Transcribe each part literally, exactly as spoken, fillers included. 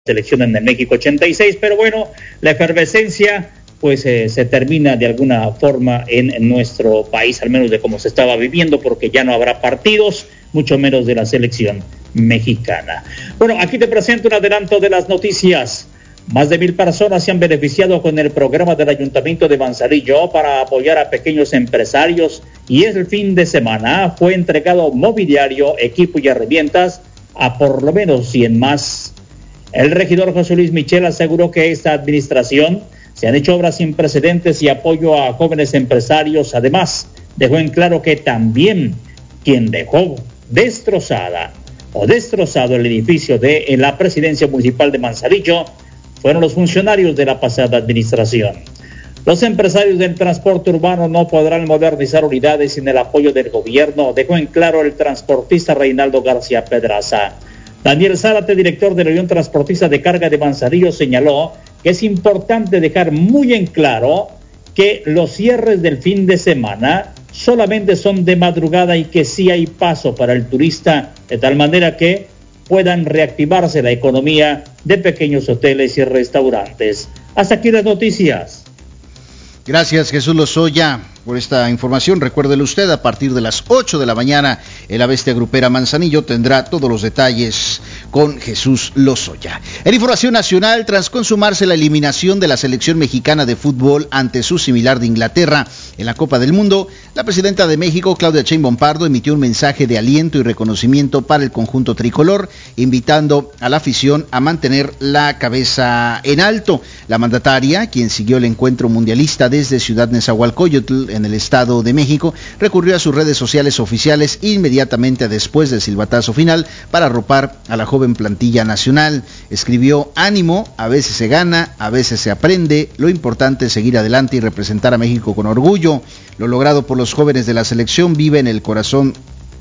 selección en el México ochenta y seis, pero bueno, la efervescencia pues eh, se termina de alguna forma en, en nuestro país, al menos de cómo se estaba viviendo, porque ya no habrá partidos, mucho menos de la selección mexicana. Bueno, aquí te presento un adelanto de las noticias. Más de mil personas se han beneficiado con el programa del Ayuntamiento de Manzanillo para apoyar a pequeños empresarios, y el fin de semana fue entregado mobiliario, equipo y herramientas a por lo menos cien más. El regidor José Luis Michel aseguró que esta administración se han hecho obras sin precedentes y apoyo a jóvenes empresarios. Además, dejó en claro que también quien dejó destrozada o destrozado el edificio de en la presidencia municipal de Manzanillo fueron los funcionarios de la pasada administración. Los empresarios del transporte urbano no podrán modernizar unidades sin el apoyo del gobierno, dejó en claro el transportista Reinaldo García Pedraza. Daniel Zárate, director de la Unión Transportista de Carga de Manzanillo, señaló que es importante dejar muy en claro que los cierres del fin de semana solamente son de madrugada y que sí hay paso para el turista, de tal manera que puedan reactivarse la economía de pequeños hoteles y restaurantes. Hasta aquí las noticias. Gracias, Jesús Lozoya, por esta información. Recuérdele usted, a partir de las ocho de la mañana, en la Bestia Grupera Manzanillo tendrá todos los detalles con Jesús Lozoya. En información nacional, tras consumarse la eliminación de la selección mexicana de fútbol ante su similar de Inglaterra en la Copa del Mundo, la presidenta de México, Claudia Sheinbaum Pardo, emitió un mensaje de aliento y reconocimiento para el conjunto tricolor, invitando a la afición a mantener la cabeza en alto. La mandataria, quien siguió el encuentro mundialista desde Ciudad Nezahualcóyotl, en el Estado de México, recurrió a sus redes sociales oficiales inmediatamente después del silbatazo final para arropar a la joven plantilla nacional. Escribió: ánimo, a veces se gana, a veces se aprende, lo importante es seguir adelante y representar a México con orgullo. Lo logrado por los jóvenes de la selección vive en el corazón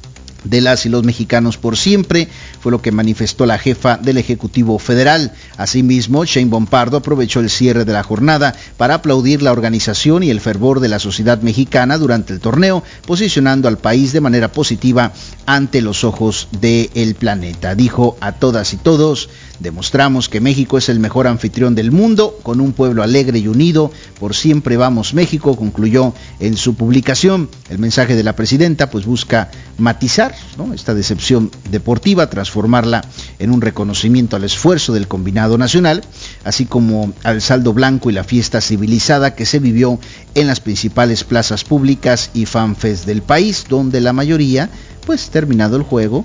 de las y los mexicanos por siempre, fue lo que manifestó la jefa del Ejecutivo Federal. Asimismo, Sheinbaum Pardo aprovechó el cierre de la jornada para aplaudir la organización y el fervor de la sociedad mexicana durante el torneo, posicionando al país de manera positiva ante los ojos del planeta. Dijo: a todas y todos, demostramos que México es el mejor anfitrión del mundo, con un pueblo alegre y unido. Por siempre vamos México, concluyó en su publicación. El mensaje de la presidenta pues busca matizar, ¿no?, esta decepción deportiva, transformarla en un reconocimiento al esfuerzo del combinado nacional, así como al saldo blanco y la fiesta civilizada que se vivió en las principales plazas públicas y fanfest del país, donde la mayoría, pues terminado el juego,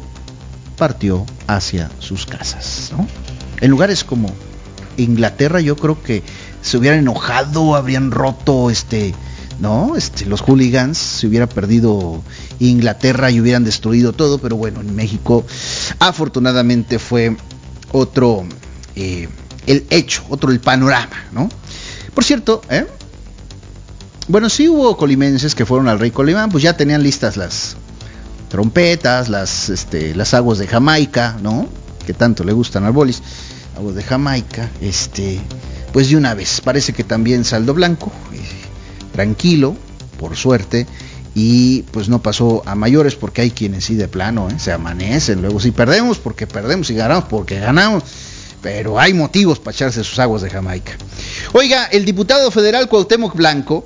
partió hacia sus casas, ¿no? En lugares como Inglaterra, yo creo que se hubieran enojado, habrían roto este, ¿no? Este, los hooligans, se hubiera perdido Inglaterra y hubieran destruido todo, pero bueno, en México afortunadamente fue otro eh, el hecho, otro el panorama, ¿no? Por cierto, ¿eh? Bueno, sí hubo colimenses que fueron al Rey Colimán, pues ya tenían listas las trompetas, las este, las aguas de Jamaica, ¿no?, que tanto le gustan al bolis, aguas de Jamaica, este, pues de una vez, parece que también saldo blanco, eh, tranquilo, por suerte, y pues no pasó a mayores, porque hay quienes sí de plano, eh, se amanecen, luego si perdemos, porque perdemos, y ganamos, porque ganamos, pero hay motivos para echarse sus aguas de Jamaica. Oiga, el diputado federal Cuauhtémoc Blanco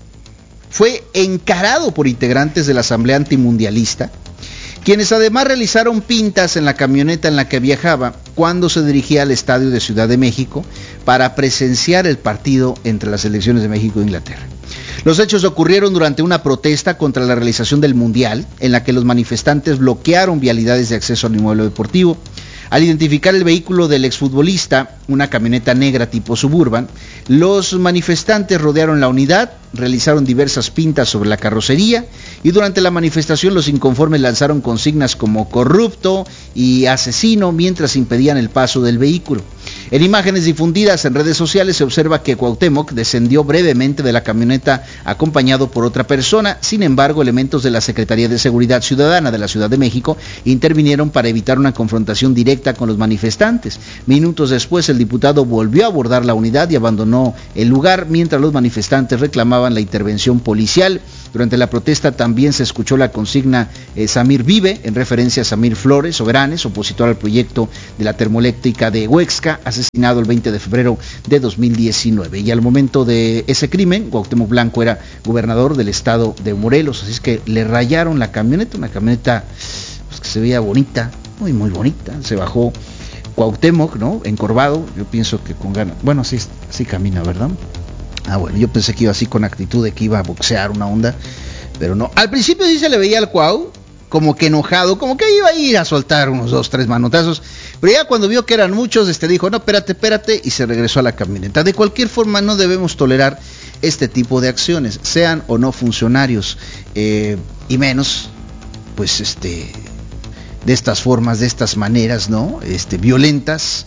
fue encarado por integrantes de la Asamblea Antimundialista, quienes además realizaron pintas en la camioneta en la que viajaba cuando se dirigía al estadio de Ciudad de México para presenciar el partido entre las selecciones de México e Inglaterra. Los hechos ocurrieron durante una protesta contra la realización del Mundial, en la que los manifestantes bloquearon vialidades de acceso al inmueble deportivo. Al identificar el vehículo del exfutbolista, una camioneta negra tipo Suburban, los manifestantes rodearon la unidad, realizaron diversas pintas sobre la carrocería y durante la manifestación los inconformes lanzaron consignas como corrupto y asesino mientras impedían el paso del vehículo. En imágenes difundidas en redes sociales se observa que Cuauhtémoc descendió brevemente de la camioneta acompañado por otra persona. Sin embargo, elementos de la Secretaría de Seguridad Ciudadana de la Ciudad de México intervinieron para evitar una confrontación directa con los manifestantes. Minutos después, el diputado volvió a abordar la unidad y abandonó el lugar mientras los manifestantes reclamaban la intervención policial. Durante la protesta también se escuchó la consigna eh, Samir vive, en referencia a Samir Flores Ogranes, opositor al proyecto de la termoeléctrica de Huexca, asesino asesinado el veinte de febrero de dos mil diecinueve. Y al momento de ese crimen, Cuauhtémoc Blanco era gobernador del estado de Morelos, así es que le rayaron la camioneta, una camioneta pues, que se veía bonita, muy muy bonita. Se bajó Cuauhtémoc, ¿no? Encorvado, yo pienso que con ganas, bueno, así, así camina, ¿verdad? Ah, bueno, yo pensé que iba así con actitud de que iba a boxear una onda, pero no. Al principio sí se le veía al Cuau como que enojado, como que iba a ir a soltar unos dos, tres manotazos, pero ya cuando vio que eran muchos, este dijo, no, espérate, espérate, y se regresó a la camioneta. De cualquier forma, no debemos tolerar este tipo de acciones, sean o no funcionarios, eh, y menos, pues, este, de estas formas, de estas maneras, ¿no? Este, violentas.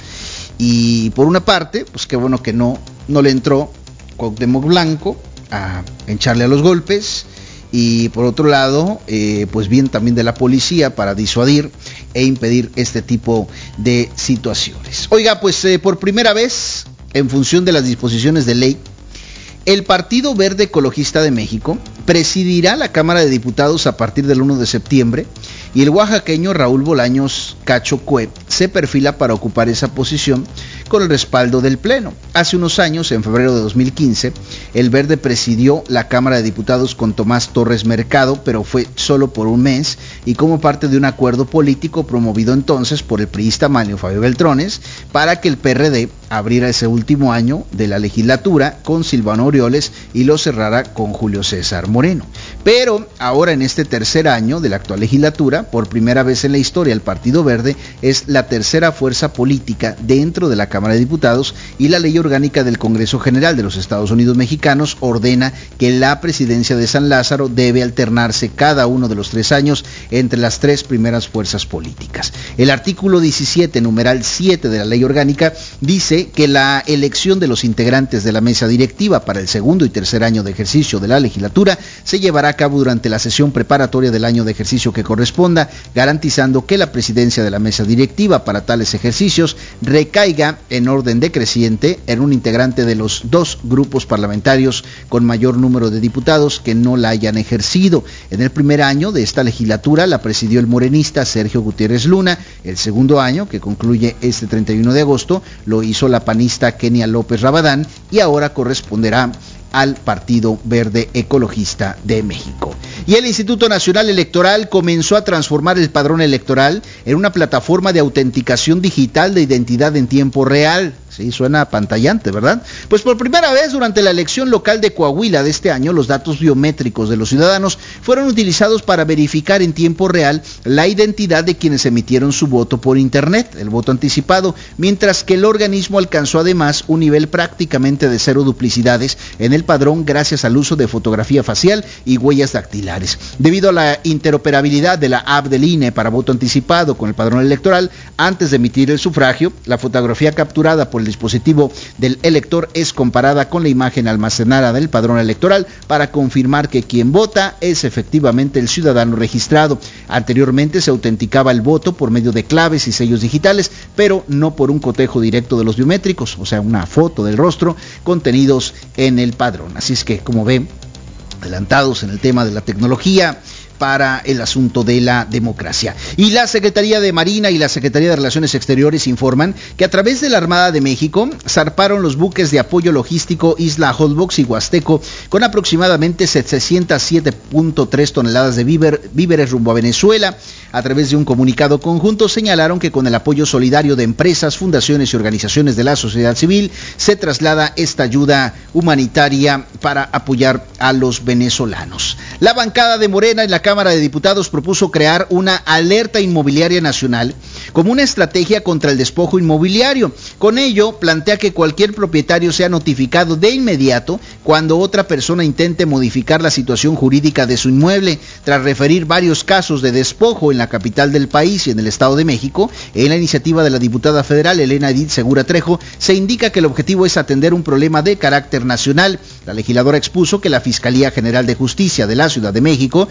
Y por una parte, pues qué bueno que no, no le entró Cuauhtémoc Blanco a echarle a los golpes. Y por otro lado, eh, pues bien también de la policía para disuadir e impedir este tipo de situaciones. Oiga, pues eh, por primera vez, en función de las disposiciones de ley, el Partido Verde Ecologista de México presidirá la Cámara de Diputados a partir del primero de septiembre y el oaxaqueño Raúl Bolaños Cacho Cue se perfila para ocupar esa posición con el respaldo del Pleno. Hace unos años, en febrero de dos mil quince, el Verde presidió la Cámara de Diputados con Tomás Torres Mercado, pero fue solo por un mes y como parte de un acuerdo político promovido entonces por el priista Manlio Fabio Beltrones para que el P R D abriera ese último año de la legislatura con Silvano Aureoles y lo cerrara con Julio César Moreno. Pero ahora en este tercer año de la actual legislatura, por primera vez en la historia, el Partido Verde es la tercera fuerza política dentro de la Cámara de Diputados y la Ley Orgánica del Congreso General de los Estados Unidos Mexicanos ordena que la presidencia de San Lázaro debe alternarse cada uno de los tres años entre las tres primeras fuerzas políticas. El artículo diecisiete, numeral siete de la Ley Orgánica dice que la elección de los integrantes de la mesa directiva para el segundo y tercer año de ejercicio de la legislatura se llevará a cabo durante la sesión preparatoria del año de ejercicio que corresponda, garantizando que la presidencia de la mesa directiva para tales ejercicios recaiga en orden decreciente en un integrante de los dos grupos parlamentarios con mayor número de diputados que no la hayan ejercido. En el primer año de esta legislatura la presidió el morenista Sergio Gutiérrez Luna, el segundo año, que concluye este treinta y uno de agosto, lo hizo la panista Kenia López Rabadán y ahora corresponderá al Partido Verde Ecologista de México. Y el Instituto Nacional Electoral comenzó a transformar el padrón electoral en una plataforma de autenticación digital de identidad en tiempo real. Sí, suena apantallante, ¿verdad? Pues por primera vez durante la elección local de Coahuila de este año, los datos biométricos de los ciudadanos fueron utilizados para verificar en tiempo real la identidad de quienes emitieron su voto por internet, el voto anticipado, mientras que el organismo alcanzó además un nivel prácticamente de cero duplicidades en el padrón gracias al uso de fotografía facial y huellas dactilares. Debido a la interoperabilidad de la app del I N E para voto anticipado con el padrón electoral, antes de emitir el sufragio, la fotografía capturada por el dispositivo del elector es comparada con la imagen almacenada del padrón electoral para confirmar que quien vota es efectivamente el ciudadano registrado. Anteriormente se autenticaba el voto por medio de claves y sellos digitales, pero no por un cotejo directo de los biométricos, o sea, una foto del rostro contenidos en el padrón. Así es que, como ven, adelantados en el tema de la tecnología para el asunto de la democracia. Y la Secretaría de Marina y la Secretaría de Relaciones Exteriores informan que a través de la Armada de México zarparon los buques de apoyo logístico Isla Holbox y Huasteco con aproximadamente setecientos siete punto tres toneladas de víver, víveres rumbo a Venezuela. A través de un comunicado conjunto señalaron que con el apoyo solidario de empresas, fundaciones y organizaciones de la sociedad civil se traslada esta ayuda humanitaria para apoyar a los venezolanos. La bancada de Morena en la Cámara de Diputados propuso crear una alerta inmobiliaria nacional como una estrategia contra el despojo inmobiliario. Con ello, plantea que cualquier propietario sea notificado de inmediato cuando otra persona intente modificar la situación jurídica de su inmueble. Tras referir varios casos de despojo en la capital del país y en el Estado de México, en la iniciativa de la diputada federal Elena Edith Segura Trejo, se indica que el objetivo es atender un problema de carácter nacional. La legisladora expuso que la Fiscalía General de Justicia de la Ciudad de México representa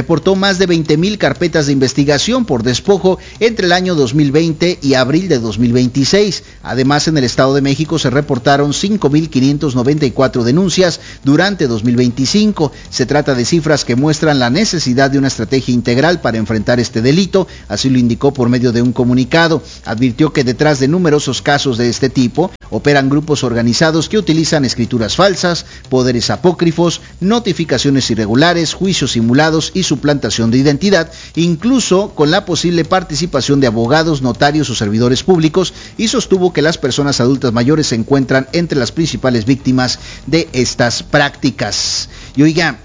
reportó más de veinte mil carpetas de investigación por despojo entre el año dos mil veinte y abril de dos mil veintiséis. Además, en el Estado de México se reportaron cinco mil quinientas noventa y cuatro denuncias durante dos mil veinticinco. Se trata de cifras que muestran la necesidad de una estrategia integral para enfrentar este delito, así lo indicó por medio de un comunicado. Advirtió que detrás de numerosos casos de este tipo operan grupos organizados que utilizan escrituras falsas, poderes apócrifos, notificaciones irregulares, juicios simulados y suplantación de identidad, incluso con la posible participación de abogados, notarios o servidores públicos, y sostuvo que las personas adultas mayores se encuentran entre las principales víctimas de estas prácticas. Y oiga,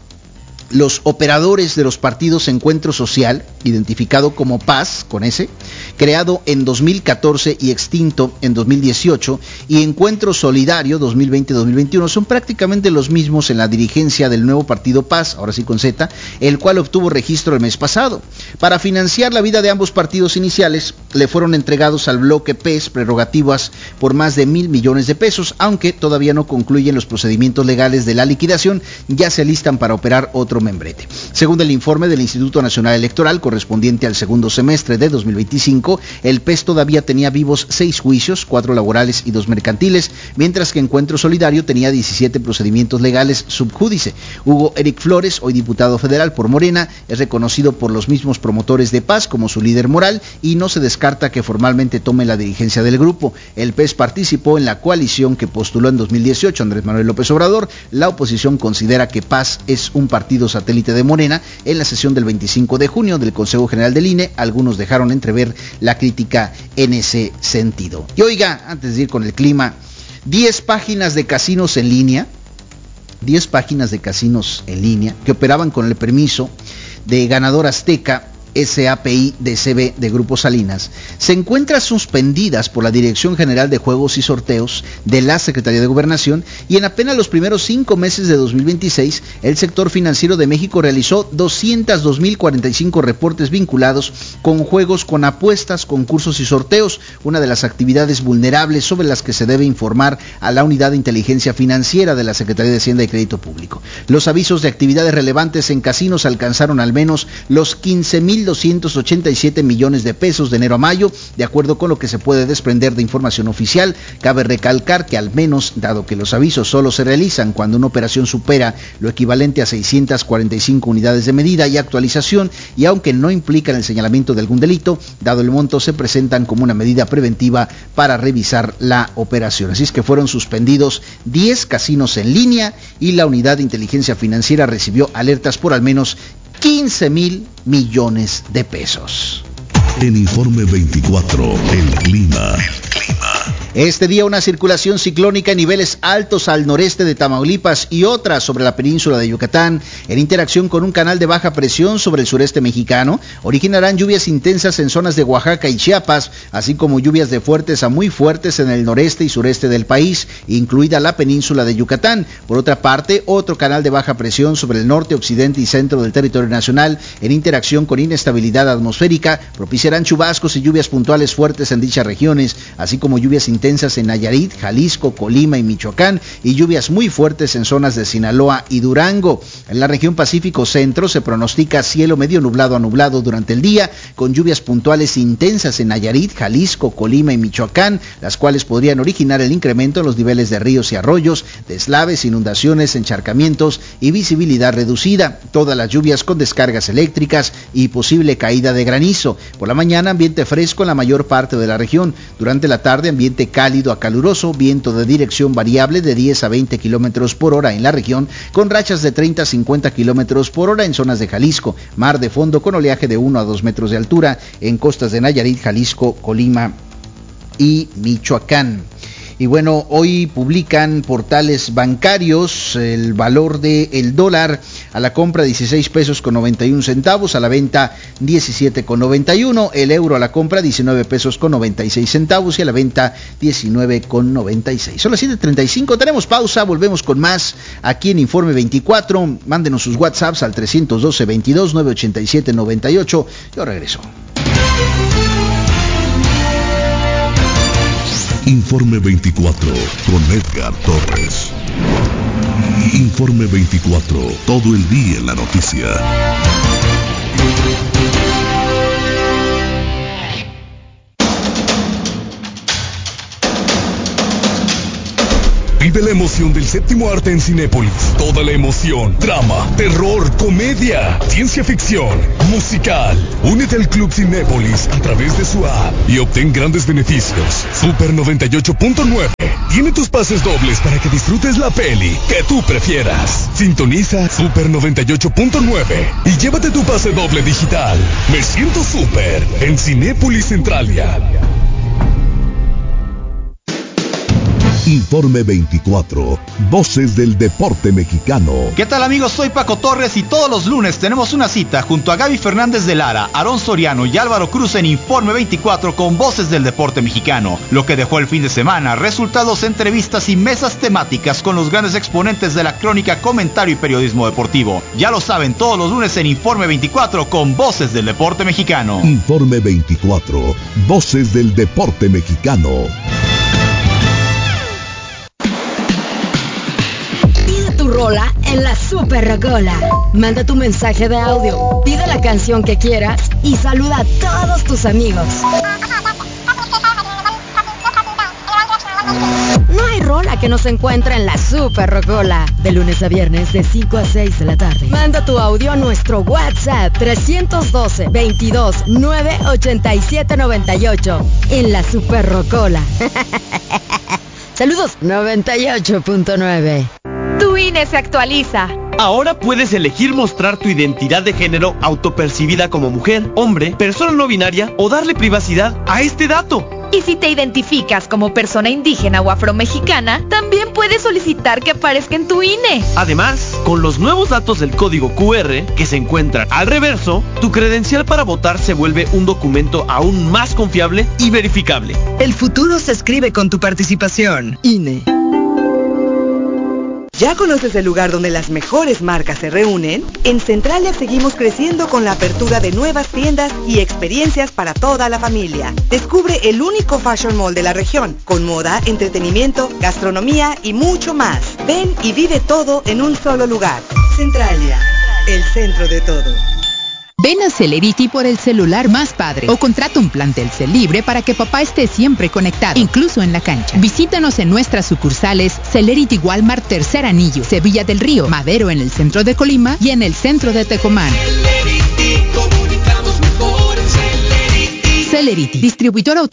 los operadores de los partidos Encuentro Social, identificado como P A S, con S, creado en dos mil catorce y extinto en dos mil dieciocho, y Encuentro Solidario dos mil veinte dos mil veintiuno, son prácticamente los mismos en la dirigencia del nuevo partido P A S, ahora sí con Z, el cual obtuvo registro el mes pasado. Para financiar la vida de ambos partidos iniciales, le fueron entregados al bloque P E S prerrogativas por más de mil millones de pesos, aunque todavía no concluyen los procedimientos legales de la liquidación, ya se alistan para operar otro membrete. Según el informe del Instituto Nacional Electoral correspondiente al segundo semestre de dos mil veinticinco, el P E S todavía tenía vivos seis juicios, cuatro laborales y dos mercantiles, mientras que Encuentro Solidario tenía diecisiete procedimientos legales subjúdice. Hugo Eric Flores, hoy diputado federal por Morena, es reconocido por los mismos promotores de P A S como su líder moral y no se descarta que formalmente tome la dirigencia del grupo. El P E S participó en la coalición que postuló en dos mil dieciocho Andrés Manuel López Obrador. La oposición considera que P A S es un partido satélite de Morena. En la sesión del veinticinco de junio del Consejo General del I N E, algunos dejaron entrever la crítica en ese sentido. Y oiga, antes de ir con el clima, diez páginas de casinos en línea, diez páginas de casinos en línea que operaban con el permiso de Ganador Azteca, S A P I D C B de Grupo Salinas, se encuentran suspendidas por la Dirección General de Juegos y Sorteos de la Secretaría de Gobernación, y en apenas los primeros cinco meses de dos mil veintiséis, el sector financiero de México realizó doscientos dos mil cuarenta y cinco reportes vinculados con juegos con apuestas, concursos y sorteos, una de las actividades vulnerables sobre las que se debe informar a la Unidad de Inteligencia Financiera de la Secretaría de Hacienda y Crédito Público. Los avisos de actividades relevantes en casinos alcanzaron al menos los quince mil doscientos ochenta y siete millones de pesos de enero a mayo, de acuerdo con lo que se puede desprender de información oficial. Cabe recalcar que al menos, dado que los avisos solo se realizan cuando una operación supera lo equivalente a seiscientas cuarenta y cinco unidades de medida y actualización, y aunque no implican el señalamiento de algún delito, dado el monto se presentan como una medida preventiva para revisar la operación. Así es que fueron suspendidos diez casinos en línea y la Unidad de Inteligencia Financiera recibió alertas por al menos quince mil millones de pesos. En Informe veinticuatro, el clima. El clima. Este día una circulación ciclónica en niveles altos al noreste de Tamaulipas y otra sobre la península de Yucatán, en interacción con un canal de baja presión sobre el sureste mexicano, originarán lluvias intensas en zonas de Oaxaca y Chiapas, así como lluvias de fuertes a muy fuertes en el noreste y sureste del país, incluida la península de Yucatán. Por otra parte, otro canal de baja presión sobre el norte, occidente y centro del territorio nacional, en interacción con inestabilidad atmosférica, propiciarán chubascos y lluvias puntuales fuertes en dichas regiones, así como lluvias intensas en Nayarit, Jalisco, Colima y Michoacán, y lluvias muy fuertes en zonas de Sinaloa y Durango. En la región Pacífico Centro se pronostica cielo medio nublado a nublado durante el día, con lluvias puntuales intensas en Nayarit, Jalisco, Colima y Michoacán, las cuales podrían originar el incremento en los niveles de ríos y arroyos, deslaves, inundaciones, encharcamientos y visibilidad reducida. Todas las lluvias con descargas eléctricas y posible caída de granizo. Por la mañana, ambiente fresco en la mayor parte de la región. Durante la tarde, ambiente cálido a caluroso, viento de dirección variable de diez a veinte kilómetros por hora en la región, con rachas de treinta a cincuenta kilómetros por hora en zonas de Jalisco, mar de fondo con oleaje de uno a dos metros de altura en costas de Nayarit, Jalisco, Colima y Michoacán. Y bueno, hoy publican portales bancarios el valor del dólar a la compra dieciséis pesos con noventa y un centavos, a la venta diecisiete con noventa y uno, el euro a la compra diecinueve pesos con noventa y seis centavos y a la venta diecinueve con noventa y seis. Son las siete treinta y cinco, tenemos pausa, volvemos con más aquí en Informe veinticuatro. Mándenos sus WhatsApps al trescientos doce, veintidós, novecientos ochenta y siete, noventa y ocho. Yo regreso. Informe veinticuatro con Edgar Torres. Informe veinticuatro, todo el día en la noticia. Vive la emoción del séptimo arte en Cinépolis. Toda la emoción, drama, terror, comedia, ciencia ficción, musical. Únete al Club Cinépolis a través de su app y obtén grandes beneficios. Super noventa y ocho punto nueve tiene tus pases dobles para que disfrutes la peli que tú prefieras. Sintoniza Super noventa y ocho punto nueve y llévate tu pase doble digital. Me siento super en Cinépolis Centralia. Informe veinticuatro, Voces del Deporte Mexicano. ¿Qué tal, amigos? Soy Paco Torres y todos los lunes tenemos una cita junto a Gaby Fernández de Lara, Aarón Soriano y Álvaro Cruz en Informe veinticuatro con Voces del Deporte Mexicano. Lo que dejó el fin de semana, resultados, entrevistas y mesas temáticas con los grandes exponentes de la crónica, comentario y periodismo deportivo. Ya lo saben, todos los lunes en Informe veinticuatro con Voces del Deporte Mexicano. Informe veinticuatro, Voces del Deporte Mexicano. Rola en la Super Rocola. Manda tu mensaje de audio, pide la canción que quieras y saluda a todos tus amigos. No hay rola que no se encuentre en la Super Rocola. De lunes a viernes de cinco a seis de la tarde. Manda tu audio a nuestro WhatsApp tres uno dos, veintidós, nueve ochenta y siete noventa y ocho en la Super Rocola. Saludos noventa y ocho punto nueve. Tu I N E se actualiza. Ahora puedes elegir mostrar tu identidad de género autopercibida como mujer, hombre, persona no binaria o darle privacidad a este dato. Y si te identificas como persona indígena o afromexicana, también puedes solicitar que aparezca en tu I N E. Además, con los nuevos datos del código Q R que se encuentran al reverso, tu credencial para votar se vuelve un documento aún más confiable y verificable. El futuro se escribe con tu participación. I N E. ¿Ya conoces el lugar donde las mejores marcas se reúnen? En Centralia seguimos creciendo con la apertura de nuevas tiendas y experiencias para toda la familia. Descubre el único fashion mall de la región, con moda, entretenimiento, gastronomía y mucho más. Ven y vive todo en un solo lugar. Centralia, el centro de todo. Ven a Celerity por el celular más padre o contrata un plan Telcel libre para que papá esté siempre conectado, incluso en la cancha. Visítanos en nuestras sucursales Celerity Walmart Tercer Anillo, Sevilla del Río, Madero en el centro de Colima y en el centro de Tecomán. Celerity, distribuidor auto